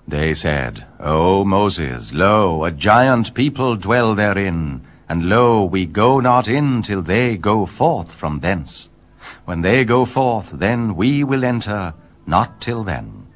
They said, O Moses, lo, a giant people dwell therein, and lo, we go not in till they go forth from thence. When they go forth, then we will enter, not till then.